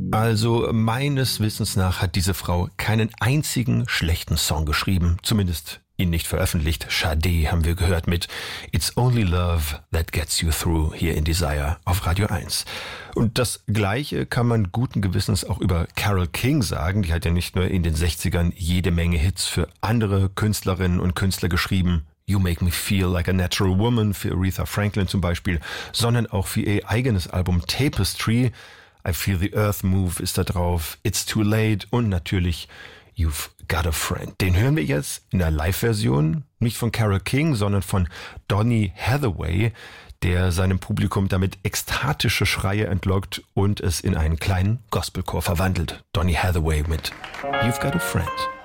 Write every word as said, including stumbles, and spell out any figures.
Also meines Wissens nach hat diese Frau keinen einzigen schlechten Song geschrieben, zumindest ihn nicht veröffentlicht. Sade haben wir gehört mit It's Only Love That Gets You Through hier in Desire auf Radio eins. Und das Gleiche kann man guten Gewissens auch über Carole King sagen. Die hat ja nicht nur in den sechzigern jede Menge Hits für andere Künstlerinnen und Künstler geschrieben. You Make Me Feel Like a Natural Woman für Aretha Franklin zum Beispiel, sondern auch für ihr eigenes Album Tapestry. I Feel the Earth Move ist da drauf, It's Too Late und natürlich You've Got a Friend. Den hören wir jetzt in der Live-Version, nicht von Carole King, sondern von Donny Hathaway, der seinem Publikum damit ekstatische Schreie entlockt und es in einen kleinen Gospelchor verwandelt. Donny Hathaway mit You've Got a Friend.